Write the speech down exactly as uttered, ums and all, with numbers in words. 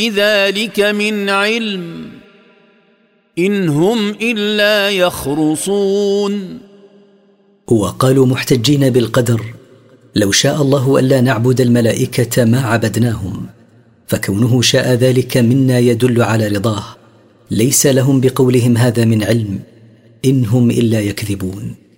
ذلك من علم إن هم إلا يخرصون. وقالوا محتجين بالقدر: لو شاء الله ألا نعبد الملائكة ما عبدناهم، فكونه شاء ذلك منا يدل على رضاه، ليس لهم بقولهم هذا من علم، إن هم إلا يكذبون.